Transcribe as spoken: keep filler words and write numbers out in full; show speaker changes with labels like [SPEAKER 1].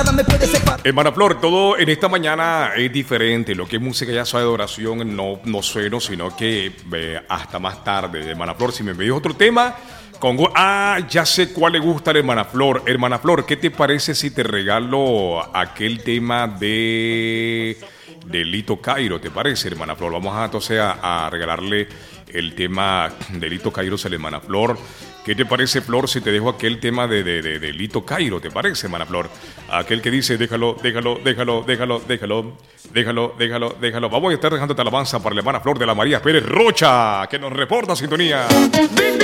[SPEAKER 1] nada me puede separar.
[SPEAKER 2] Hermana Flor, todo en esta mañana es diferente. Lo que es música ya suave de oración no, no sueno, sino que eh, hasta más tarde. Hermana Flor, si me pedís otro tema, con... Ah, ya sé cuál le gusta a la hermana Flor. Hermana Flor, ¿qué te parece si te regalo aquel tema de... de Lito Cairo? ¿Te parece, hermana Flor? Vamos a, entonces a, a regalarle el tema de Lito Cairo a la hermana Flor. ¿Qué te parece, Flor, si te dejo aquel tema de, de, de, de Lito Cairo? ¿Te parece, hermana Flor? Aquel que dice, déjalo, déjalo, déjalo, déjalo, déjalo, déjalo, déjalo, déjalo. Vamos a estar dejando esta alabanza para la hermana Flor de la María Pérez Rocha, que nos reporta sintonía.